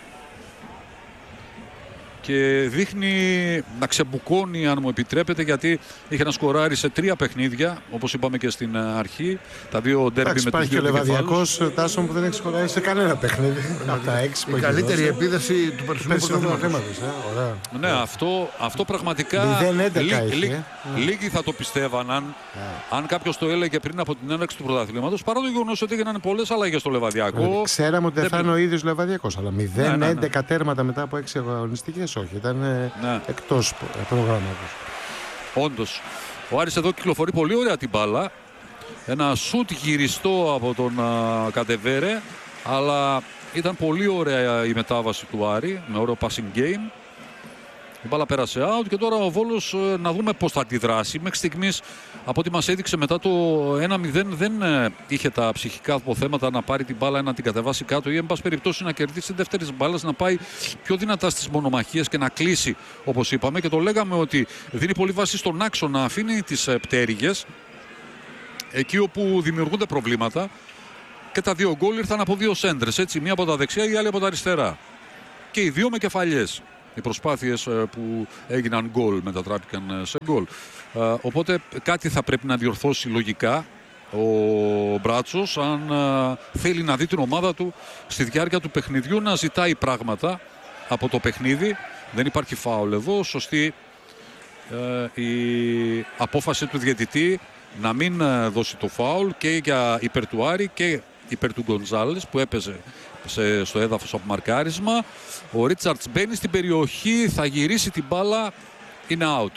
και δείχνει να ξεμπουκώνει, αν μου επιτρέπετε, γιατί είχε να σκοράρει σε 3 παιχνίδια, όπως είπαμε και στην αρχή. Τα δύο ντέρμπι με τους δύο. Υπάρχει και ο Λεβαδιακός, Τάσο, που δεν έχει σκοράρει σε κανένα παιχνίδι από τα 6 που η καλύτερη επίδεση του περσινού πρωταθλήματος. Ναι, αυτό πραγματικά λίγοι θα το πιστεύαν αν κάποιος το έλεγε πριν από την έναρξη του πρωταθλήματος, παρά το γεγονός ότι έγιναν πολλές αλλαγές στο Λεβαδιακό. Ξέραμε ότι δεν θα είναι ο ίδιος Λεβαδιακός, αλλά 0-11 τέρματα μετά από 6 αγωνιστικές. Όχι, ήταν εκτός προγράμματος. Όντως. Ο Άρης εδώ κυκλοφορεί πολύ ωραία την μπάλα. Ένα σουτ γυριστό από τον Κατεβέρε, αλλά ήταν πολύ ωραία η μετάβαση του Άρη, με ωραίο passing game. Η μπάλα πέρασε out και τώρα ο Βόλος να δούμε πώς θα αντιδράσει. Μέχρι στιγμής, από ό,τι μας έδειξε μετά το 1-0, δεν είχε τα ψυχικά αποθέματα να πάρει την μπάλα, να την κατεβάσει κάτω ή εν πάση περιπτώσει να κερδίσει την δεύτερη μπάλα, να πάει πιο δυνατά στις μονομαχίες και να κλείσει, όπως είπαμε. Και το λέγαμε ότι δίνει πολύ βάση στον άξονα, να αφήνει τις πτέρυγες εκεί όπου δημιουργούνται προβλήματα. Και τα δύο γκολ ήρθαν από δύο σέντρες, έτσι, μία από τα δεξιά, η άλλη από τα αριστερά. Και οι δύο με κεφαλιές. Οι προσπάθειες που έγιναν γκολ μετατράπηκαν σε γκολ. Οπότε κάτι θα πρέπει να διορθώσει λογικά ο Μπράτσος, αν θέλει να δει την ομάδα του στη διάρκεια του παιχνιδιού να ζητάει πράγματα από το παιχνίδι. Δεν υπάρχει φάουλ εδώ. Σωστή η απόφαση του διαιτητή να μην δώσει το φάουλ και για υπέρ του Άρη και υπέρ του Γκονζάλες που έπαιζε στο έδαφος από μαρκάρισμα. Ο Ρίτσαρτς μπαίνει στην περιοχή, θα γυρίσει την μπάλα, είναι out.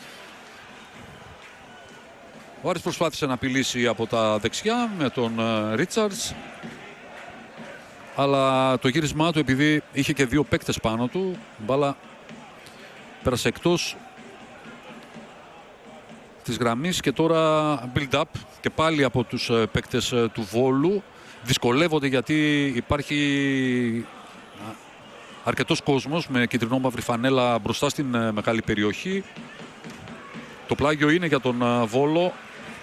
Ο Άρης προσπάθησε να απειλήσει από τα δεξιά με τον Ρίτσαρτς, αλλά το γύρισμά του, επειδή είχε και δύο παίκτες πάνω του, η μπάλα πέρασε εκτός της γραμμής και τώρα build-up και πάλι από τους παίκτες του Βόλου. Δυσκολεύονται γιατί υπάρχει αρκετός κόσμος με κεντρινό-μαύρη φανέλα μπροστά στην μεγάλη περιοχή. Το πλάγιο είναι για τον Βόλο.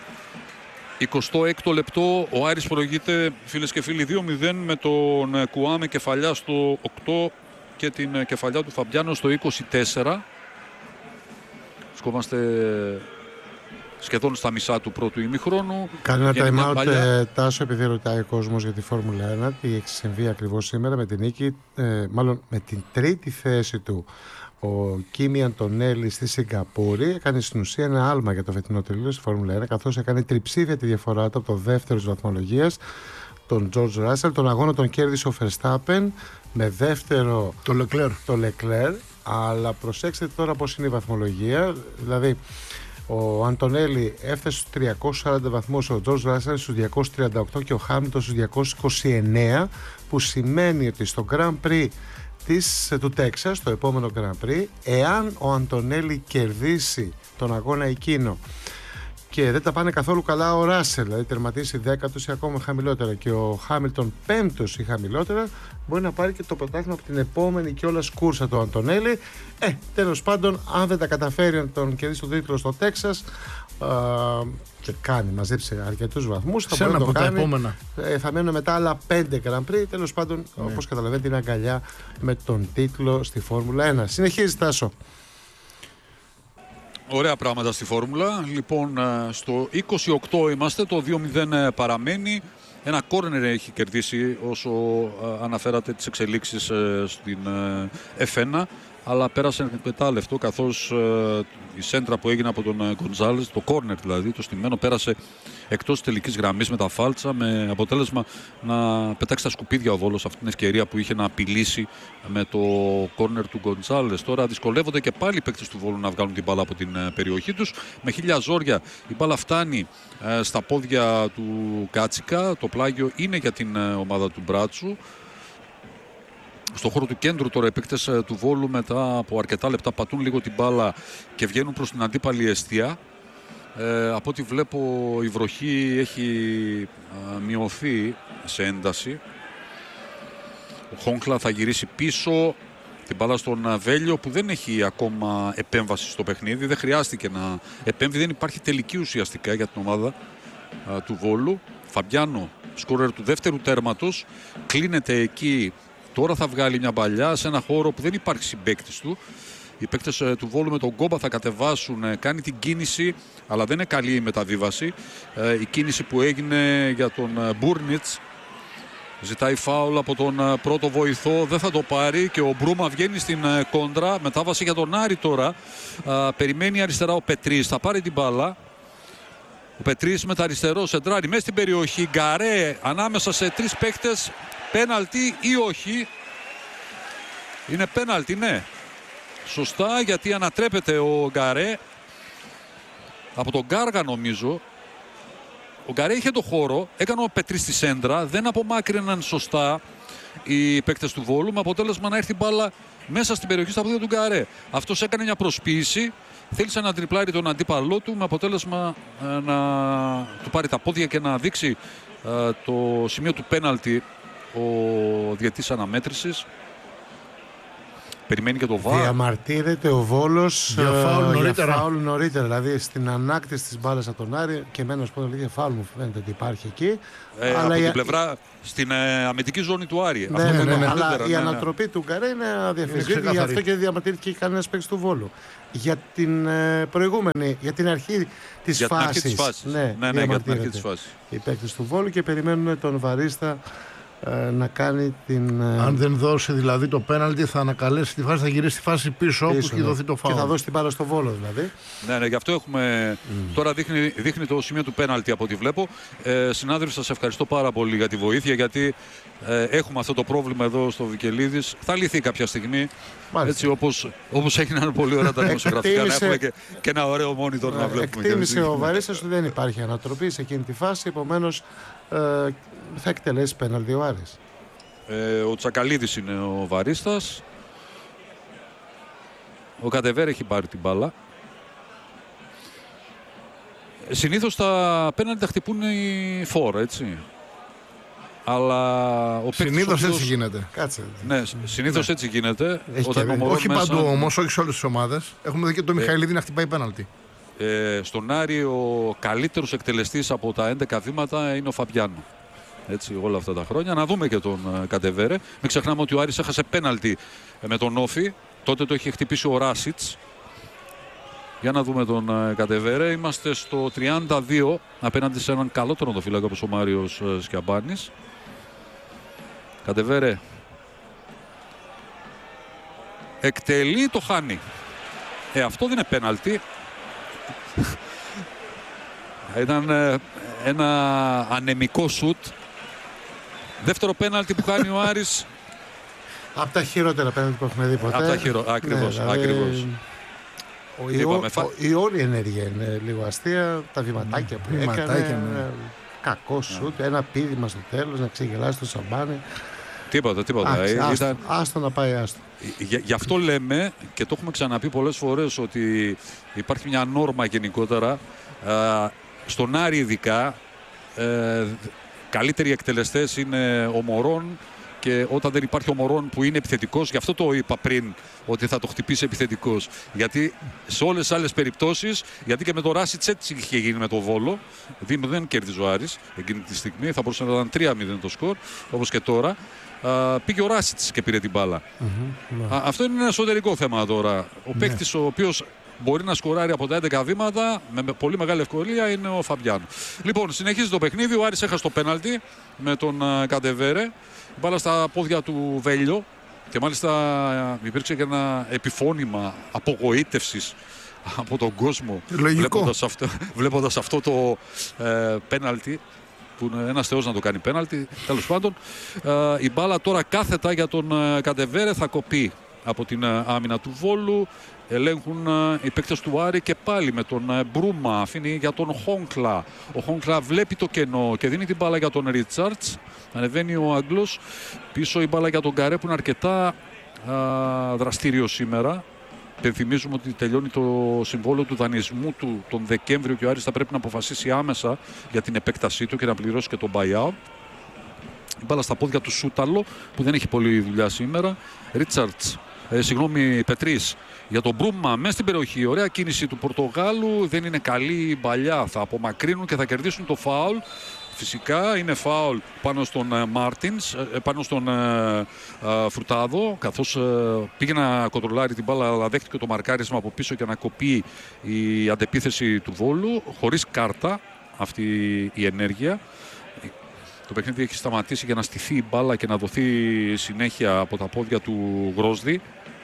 26ο λεπτό, ο Άρης προηγείται, φίλες και φίλοι, 2-0 με τον Κουάμε κεφαλιά στο 8 και την κεφαλιά του Φαμπιάνο στο 24. Βρισκόμαστε σχεδόν στα μισά του πρώτου ημιχρόνου. Κάνει ένα time out, Τάσο, επειδή ρωτάει ο κόσμος για τη Φόρμουλα 1, τι έχει συμβεί ακριβώς σήμερα με την νίκη, μάλλον με την τρίτη θέση του. Ο Κίμι Αντωνέλη στη Σιγκαπούρη έκανε στην ουσία ένα άλμα για το φετινό τελείο στη Φόρμουλα 1, καθώς έκανε τριψήφια τη διαφορά του από το δεύτερο της βαθμολογίας, τον George Russell. Τον αγώνα τον κέρδισε ο Verstappen με δεύτερο το Leclerc. Αλλά προσέξτε τώρα πώς είναι η βαθμολογία. Δηλαδή, ο Αντωνέλη έφτασε στους 340 βαθμούς, ο George Russell στους 238 και ο Χάμιλτον στους 229, που σημαίνει ότι στο Grand Prix του Τέξας, το επόμενο Grand Prix, εάν ο Αντωνέλη κερδίσει τον αγώνα εκείνο και δεν τα πάνε καθόλου καλά ο Ράσελ, δηλαδή τερματίσει 10ος ή ακόμα χαμηλότερα, και ο Χάμιλτον 5ος ή χαμηλότερα, μπορεί να πάρει και το πρωτάθλημα από την επόμενη κιόλας κούρσα του Αντωνέλη. Τέλος πάντων, αν δεν τα καταφέρει να τον κερδίσει τον τίτλο στο Τέξας και μαζέψει αρκετούς βαθμούς, θα μπορεί να το κάνει. Θα μένουν μετά άλλα 5 Grand Prix. Τέλος πάντων, όπως καταλαβαίνετε, είναι αγκαλιά με τον τίτλο στη Φόρμουλα 1. Συνεχίζει, Τάσο. Ωραία πράγματα στη Φόρμουλα. Λοιπόν, στο 28 είμαστε, το 2-0 παραμένει. Ένα κόρνερ έχει κερδίσει όσο αναφέρατε τις εξελίξεις στην F1, αλλά πέρασε εκμετάλλευτο, καθώς η σέντρα που έγινε από τον Γκοντζάλες, το κόρνερ δηλαδή, το στημένο, πέρασε εκτός τελικής γραμμής με τα φάλτσα, με αποτέλεσμα να πετάξει τα σκουπίδια ο Βόλος αυτή την ευκαιρία που είχε να απειλήσει με το κόρνερ του Γκοντζάλες. Τώρα δυσκολεύονται και πάλι οι παίκτες του Βόλου να βγάλουν την μπάλα από την περιοχή τους. Με χίλια ζόρια η μπάλα φτάνει στα πόδια του Κάτσικα. Το πλάγιο είναι για την ομάδα του Μπράτσου. Στο χώρο του κέντρου τώρα οι παίκτες του Βόλου μετά από αρκετά λεπτά πατούν λίγο την μπάλα και βγαίνουν προς την αντίπαλη εστία. Από ό,τι βλέπω η βροχή έχει μειωθεί σε ένταση. Ο Χόγκλα θα γυρίσει πίσω την μπάλα στον Βέλιο που δεν έχει ακόμα επέμβαση στο παιχνίδι. Δεν χρειάστηκε να επέμβει, δεν υπάρχει τελική ουσιαστικά για την ομάδα του Βόλου. Φαμπιάνο, σκόρερ του δεύτερου τέρματος, κλείνεται εκεί. Τώρα θα βγάλει μια παλιά σε ένα χώρο που δεν υπάρχει συμπαίκτης του. Οι παίκτες του Βόλου με τον Κόμπα θα κατεβάσουν, κάνει την κίνηση, αλλά δεν είναι καλή η μεταβίβαση. Η κίνηση που έγινε για τον Μπούρνιτς, ζητάει φάουλ από τον πρώτο βοηθό, δεν θα το πάρει και ο Μπρούμα βγαίνει στην κόντρα. Μετάβαση για τον Άρη τώρα. Περιμένει αριστερά ο Πετρής, θα πάρει την μπάλα. Ο Πετρής με τα αριστερό σεντράρι μέσα στην περιοχή. Γκαρέ ανάμεσα σε τρεις παίκτες. Πέναλτι ή όχι? Είναι πέναλτι, ναι. Σωστά, γιατί ανατρέπεται ο Γκαρέ από τον Γκάργα νομίζω. Ο Γκαρέ είχε το χώρο, έκανε ο Πετρής στη σέντρα, δεν απομάκρυναν σωστά οι παίκτες του Βόλου, με αποτέλεσμα να έρθει μπάλα μέσα στην περιοχή στα πόδια του Γκαρέ. Αυτός έκανε μια προσποίηση, θέλησε να τριπλάρει τον αντίπαλό του, με αποτέλεσμα να του πάρει τα πόδια και να δείξει το σημείο του πέναλτι ο διαιτής αναμέτρησης. Περιμένει και το ΒΑΡ. Διαμαρτύρεται ο Βόλος για φάουλ νωρίτερα. Δηλαδή στην ανάκτηση της μπάλας από τον Άρη, και εμένα σου πω ότι φάουλ μου φαίνεται ότι υπάρχει εκεί. Αλλά από την πλευρά στην αμυντική ζώνη του Άρη. Αλλά η ανατροπή του Γκαρέ είναι αδιαφεσβήτητη, γι' αυτό και διαμαρτύρηκε κανένας παίκτης του Βόλου. Για την προηγούμενη, για την αρχή της φάσης. Ναι, για την αρχή της φάσης. Οι παίκτες του Βόλου και περιμένουν τον βαρίστα να κάνει την... Αν δεν δώσει δηλαδή το πέναλτι, θα ανακαλέσει τη φάση, θα γυρίσει τη φάση πίσω όπου έχει δοθεί το φάουλ. Και θα δώσει την μπάλα στο Βόλο δηλαδή. Ναι, γι' αυτό έχουμε... Τώρα δείχνει το σημείο του πέναλτι από ό,τι βλέπω. Συνάδελφοι, σας ευχαριστώ πάρα πολύ για τη βοήθεια, γιατί έχουμε αυτό το πρόβλημα εδώ στο Βικελίδης. Θα λυθεί κάποια στιγμή. Έτσι όπως έγιναν πολύ ωραία τα δημοσιογραφικά, να έχουμε και ένα ωραίο monitor να βλέπουμε. Εκτίμησε ο Βαρίστας ότι δεν υπάρχει ανατροπή σε εκείνη τη φάση, επομένως θα εκτελέσει πέναλτι ο Άρης. Ο Τσακαλίδης είναι ο Βαρίστας. Ο Κατεβέρ έχει πάρει την μπάλα. Συνήθως τα πέναλτι τα χτυπούν οι φόρ, έτσι. Αλλά συνήθως έτσι γίνεται. Κάτσε. Ναι, συνήθως έτσι γίνεται. Όχι παντού όμως, όχι σε όλες τις ομάδες. Έχουμε δει και τον Μιχαηλίδη να χτυπάει πέναλτι. Στον Άρη ο καλύτερος εκτελεστής από τα 11 βήματα είναι ο Φαμπιάνο. Έτσι, όλα αυτά τα χρόνια. Να δούμε και τον Κατεβέρε. Μην ξεχνάμε ότι ο Άρης έχασε πέναλτι με τον Όφη. Τότε το είχε χτυπήσει ο Ράσιτς. Για να δούμε τον Κατεβέρε. Είμαστε στο 32 απέναντι σε έναν καλό τερματοφύλακα όπως ο Μάριος Σκιαμπάνης. Κατεβέρε εκτελεί, το χάνει. Αυτό δεν είναι πέναλτι. Ήταν ένα ανεμικό σουτ. Δεύτερο πέναλτι που κάνει ο Άρης. Από τα χειρότερα πέναλτι που έχουμε δει ποτέ. Από τα χειρότερα, ακριβώς. Η όλη ενέργεια είναι λίγο αστεία. Τα βηματάκια που έκανε. Κακό σουτ, ένα πήδημα στο τέλος, να ξεγελάσει το σαμπάνι. Τίποτα. Άστο να πάει, άστο. Γι' αυτό λέμε, και το έχουμε ξαναπεί πολλές φορές, ότι υπάρχει μια νόρμα γενικότερα. Στον Άρη ειδικά, καλύτεροι εκτελεστές είναι ο Μωρόν, και όταν δεν υπάρχει ο Μωρόν που είναι επιθετικός, γι' αυτό το είπα πριν ότι θα το χτυπήσει επιθετικός. Γιατί σε όλες τις άλλες περιπτώσεις, γιατί και με το Ράσιτς έτσι είχε γίνει με το Βόλο, 2-0 κέρδιζε ο Άρης εκείνη τη στιγμή, θα μπορούσε να ήταν 3-0 το σκορ, όπως και τώρα. Πήγε ο Ράσιτς και πήρε την μπάλα. Αυτό είναι ένα εσωτερικό θέμα τώρα. Ο παίκτης ο οποίος μπορεί να σκοράρει από τα 11 βήματα με πολύ μεγάλη ευκολία είναι ο Φαμπιάνο. Λοιπόν, συνεχίζει το παιχνίδι. Ο Άρης έχασε το πέναλτι με τον Καντεβέρε. Μπάλα στα πόδια του Βέλιο και μάλιστα υπήρξε και ένα επιφώνημα απογοήτευσης από τον κόσμο βλέποντας αυτό το πέναλτι, που είναι ένας θεός να το κάνει πέναλτι. Τέλος πάντων, η μπάλα τώρα κάθετα για τον Καντεβέρε θα κοπεί από την άμυνα του Βόλου. Ελέγχουν οι παίκτες του Άρη και πάλι με τον Μπρούμα. Αφήνει για τον Χόγκλα. Ο Χόγκλα βλέπει το κενό και δίνει την μπάλα για τον Ρίτσαρτς. Ανεβαίνει ο Άγγλος. Πίσω η μπάλα για τον Γκαρέ που είναι αρκετά δραστήριο σήμερα. Υπενθυμίζουμε ότι τελειώνει το συμβόλαιο του δανεισμού του τον Δεκέμβριο και ο Άρης θα πρέπει να αποφασίσει άμεσα για την επέκτασή του και να πληρώσει και τον buyout. Η μπάλα στα πόδια του Σούταλο που δεν έχει πολλή δουλειά σήμερα. Ρίτσαρτς, Πετρής για τον Μπρούμα μέσα στην περιοχή. Ωραία κίνηση του Πορτογάλου. Δεν είναι καλή η μπαλιά. Θα απομακρύνουν και θα κερδίσουν το φάουλ. Φυσικά είναι φάουλ πάνω στον Μάρτινς, πάνω στον Φρουτάδο, καθώς πήγε να κοντρολάρει την μπάλα αλλά δέχτηκε το μαρκάρισμα από πίσω και να κοπεί η αντεπίθεση του Βόλου. Χωρίς κάρτα αυτή η ενέργεια. Το παιχνίδι έχει σταματήσει για να στηθεί η μπάλα και να δοθεί συνέχεια από τα πόδια του Γρόσδη.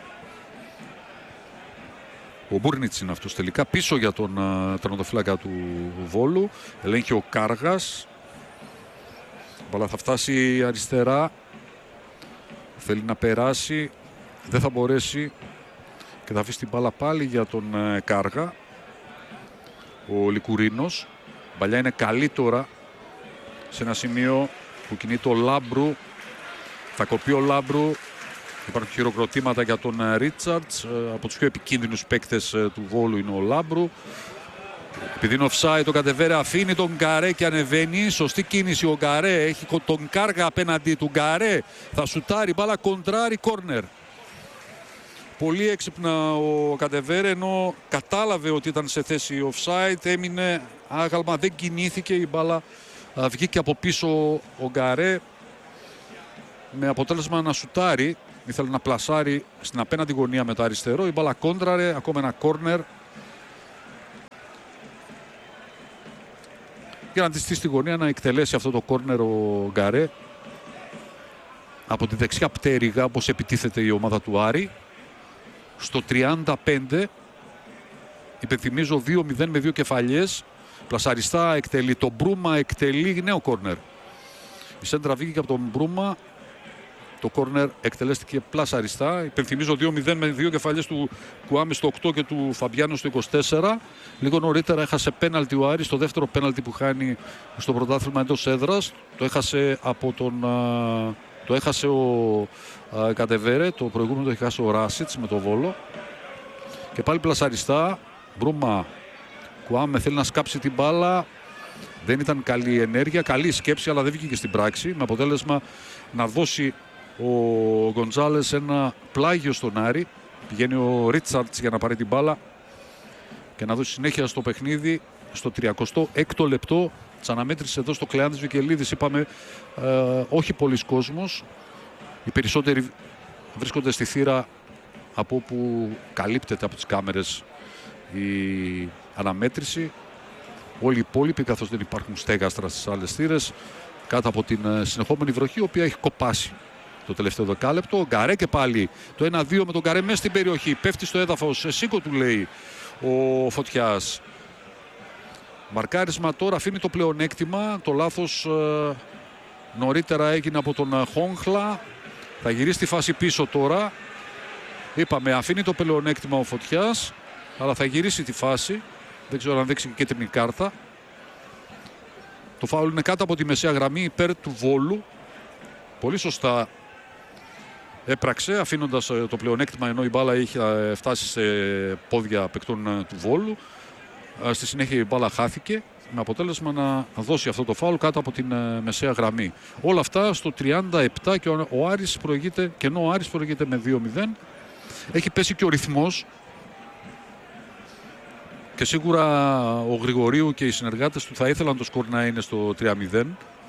Ο Μπούρνιτς είναι αυτός τελικά πίσω για τον τερματοφύλακα του Βόλου. Ελέγχει ο Κάργας. Η μπάλα θα φτάσει αριστερά. Θέλει να περάσει. Δεν θα μπορέσει. Και θα αφήσει την μπάλα πάλι για τον Κάργα. Ο Λικουρίνος. Η μπαλιά είναι καλή τώρα. Σε ένα σημείο που κινείται ο Λάμπρου. Θα κοπεί ο Λάμπρου. Υπάρχουν χειροκροτήματα για τον Ρίτσαρτς. Από τους πιο επικίνδυνους παίκτες του Βόλου είναι ο Λάμπρου. Επειδή είναι offside, τον Καντεβέρε αφήνει τον Γκαρέ και ανεβαίνει. Σωστή κίνηση ο Γκαρέ. Έχει τον Κάργα απέναντι του. Γκαρέ θα σουτάρει. Μπάλα κοντράρει, κόρνερ. Πολύ έξυπνα ο Καντεβέρε, ενώ κατάλαβε ότι ήταν σε θέση offside. Έμεινε άγαλμα, δεν κινήθηκε. Η μπάλα βγήκε από πίσω ο Γκαρέ. Με αποτέλεσμα να σουτάρει. Ήθελε να πλασάρει στην απέναντι γωνία με το αριστερό. Η μπάλα κόντραρε, ακόμα ένα κόρνερ. Για να αντιστήσει στη γωνία να εκτελέσει αυτό το κόρνερ ο Γκαρέ. Από τη δεξιά πτέρυγα, όπως επιτίθεται η ομάδα του Άρη. Στο 35. Υπενθυμίζω 2-0 με 2 κεφαλιές. Πλασαριστά εκτελεί το Μπρούμα, εκτελεί νέο κόρνερ. Η σέντρα βγήκε από τον Μπρούμα. Το κόρνερ εκτελέστηκε πλασαριστά. Υπενθυμίζω 2-0 με 2 κεφαλιές του Κουάμι στο 8 και του Φαμπιάνου στο 24. Λίγο νωρίτερα έχασε πέναλτι ο Άρης. Το δεύτερο πέναλτι που χάνει στο πρωτάθλημα εντός έδρας. Το έχασε ο Καντεβέρε. Το προηγούμενο το έχει χάσει ο Ράσιτς με το Βόλο. Και πάλι πλασαριστά. Μπρούμα. Κουάμε θέλει να σκάψει την μπάλα. Δεν ήταν καλή ενέργεια, καλή σκέψη, αλλά δεν βγήκε στην πράξη. Με αποτέλεσμα να δώσει ο Γκοντζάλες ένα πλάγιο στον Άρη. Πηγαίνει ο Ρίτσαρτς για να πάρει την μπάλα και να δώσει συνέχεια στο παιχνίδι. Στο 36ο λεπτό της αναμέτρησης εδώ στο Κλεάνθης Βικελίδης. Είπαμε όχι πολλοί κόσμος. Οι περισσότεροι βρίσκονται στη θύρα από όπου καλύπτεται από τις κάμερες η αναμέτρηση. Όλοι οι υπόλοιποι, καθώς δεν υπάρχουν στέγαστρα στις άλλες θύρες, κάτω από την συνεχόμενη βροχή, η οποία έχει κοπάσει το τελευταίο δεκάλεπτο. Ο Γκαρέ και πάλι το 1-2 με τον Γκαρέ μέσα στην περιοχή. Πέφτει στο έδαφος. Σήκω του λέει ο Φωτιάς. Μαρκάρισμα τώρα, αφήνει το πλεονέκτημα. Το λάθος νωρίτερα έγινε από τον Χόγκλα. Θα γυρίσει τη φάση πίσω τώρα. Είπαμε, αφήνει το πλεονέκτημα ο Φωτιάς, αλλά θα γυρίσει τη φάση. Δεν ξέρω αν δείξει και κίτρινη κάρτα. Το φάουλ είναι κάτω από τη μεσαία γραμμή υπέρ του Βόλου. Πολύ σωστά έπραξε, αφήνοντας το πλεονέκτημα, ενώ η μπάλα είχε φτάσει σε πόδια παικτών του Βόλου. Στη συνέχεια η μπάλα χάθηκε, με αποτέλεσμα να δώσει αυτό το φάουλ κάτω από την μεσαία γραμμή. Όλα αυτά στο 37 και ο Άρης προηγείται, και ενώ ο Άρης προηγείται με 2-0, έχει πέσει και ο ρυθμός. Και σίγουρα ο Γρηγορίου και οι συνεργάτες του θα ήθελαν το σκορ να είναι στο 3-0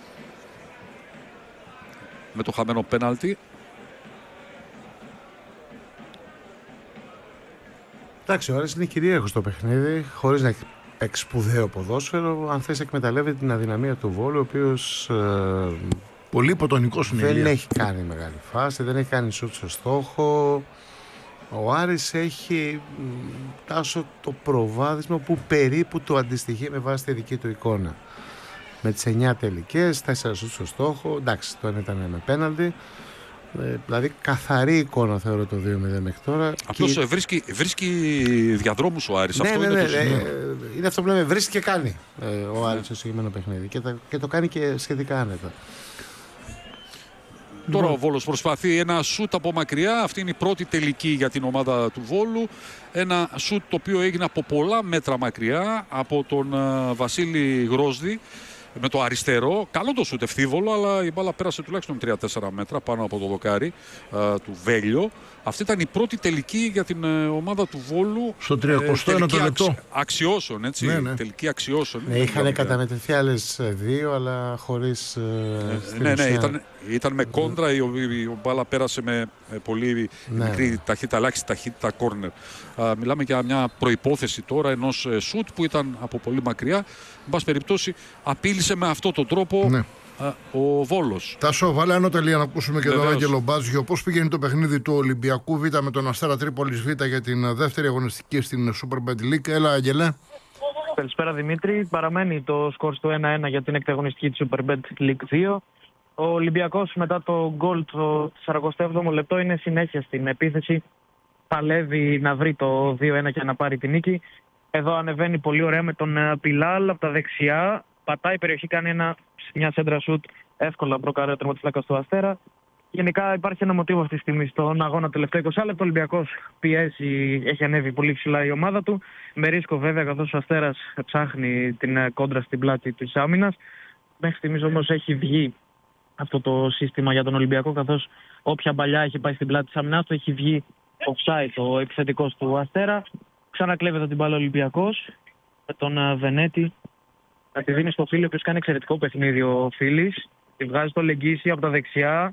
με το χαμένο πέναλτι. Εντάξει, ο Άρης είναι κυρίαρχος στο παιχνίδι, χωρίς να έχει παίξει σπουδαίο ποδόσφαιρο. Αν θες, εκμεταλλεύεται την αδυναμία του Βόλου, ο οποίος πολύ υποτονικός είναι. Δεν έχει κάνει μεγάλη φάση, δεν έχει κάνει σουτ στο στόχο. Ο Άρης έχει τάσο το προβάδισμα που περίπου το αντιστοιχεί με βάση τη δική του εικόνα. Με τις 9 τελικές, 4 σουτ στο στόχο. Εντάξει, το ένα ήταν με πέναλτι. Δηλαδή καθαρή εικόνα θεωρώ το 2-0 μέχρι τώρα. Απλώς βρίσκει διαδρόμους ο Άρης. Ναι, αυτό ναι, είναι ναι, το σημείο. είναι αυτό που λέμε, βρίσκει και κάνει ο Άρης στο συγκεκριμένο παιχνίδι. Και το κάνει και σχετικά άνετα. Τώρα ο Βόλος προσπαθεί ένα σουτ από μακριά. Αυτή είναι η πρώτη τελική για την ομάδα του Βόλου. Ένα σουτ το οποίο έγινε από πολλά μέτρα μακριά από τον Βασίλη Γρόσδη με το αριστερό. Καλό το σουτ, ευθύβολο, αλλά η μπάλα πέρασε τουλάχιστον 3-4 μέτρα πάνω από το δοκάρι του Βέλιο. Αυτή ήταν η πρώτη τελική για την ομάδα του Βόλου. Στο 31ο λεπτό. Αξιώσεων, έτσι. Ναι, ναι. Τελική αξιώσεων. Ναι, είχαν καταμετρηθεί άλλες 2, αλλά χωρίς. Ναι, ήταν με κόντρα. Η μπάλα πέρασε με πολύ μικρή ταχύτητα, ελάχιστη ταχύτητα κόρνερ. Μιλάμε για μια προϋπόθεση τώρα ενός σουτ που ήταν από πολύ μακριά. Εν πάση περιπτώσει, απείλησε με αυτόν τον τρόπο. Ναι. Ο Βόλος. Τάσο, βάλε άνω τελεία να ακούσουμε και τον Άγγελο Μπάζιο. Πώς πήγαινε το παιχνίδι του Ολυμπιακού Β με τον Αστέρα Τρίπολης Β για την δεύτερη αγωνιστική στην Superbet League. Έλα, Άγγελε. Καλησπέρα, Δημήτρη. Παραμένει το σκορ στο 1-1 για την έκτη αγωνιστική της Superbet League 2. Ο Ολυμπιακός μετά το γκολ το 47ο λεπτό είναι συνέχεια στην επίθεση. Παλεύει να βρει το 2-1 και να πάρει την νίκη. Εδώ ανεβαίνει πολύ ωραία με τον Πιλάλ από τα δεξιά. Πατάει περιοχή, κάνει μια σέντρα σουτ, εύκολα μπλοκάρει ο τερματοφύλακας του Αστέρα. Γενικά υπάρχει ένα μοτίβο αυτή τη στιγμή στον αγώνα τελευταίο 20 λεπτό. Ο Ολυμπιακός πιέσει, έχει ανέβει πολύ ψηλά η ομάδα του. Με ρίσκο βέβαια, καθώς ο Αστέρας ψάχνει την κόντρα στην πλάτη της άμυνας. Μέχρι στιγμής όμως έχει βγει αυτό το σύστημα για τον Ολυμπιακό, καθώς όποια μπαλιά έχει πάει στην πλάτη της άμυνας του έχει βγει offside ο επιθετικός του Αστέρα. Ξανακλέβεται την μπάλα ο Ολυμπιακός με τον Βενέτη. Θα τη δίνει στο Φίλη, ο οποίος κάνει εξαιρετικό παιχνίδι ο Φίλης. Τη βγάζει στο Λεγγίση από τα δεξιά.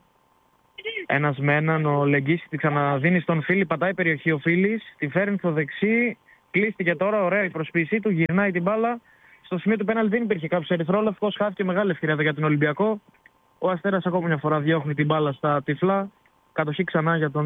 Ένας με έναν, ο Λεγγίση τη ξαναδίνει στον Φίλη. Πατάει περιοχή ο Φίλης. Τη φέρνει στο δεξί. Κλείστηκε τώρα, ωραία η προσποίησή του. Γυρνάει την μπάλα. Στο σημείο του πέναλτι δεν υπήρχε κάποιος ερυθρόλευκος. Χάθηκε μεγάλη ευκαιρία εδώ για τον Ολυμπιακό. Ο Αστέρας ακόμα μια φορά διώχνει την μπάλα στα τυφλά. Κατοχή ξανά για τον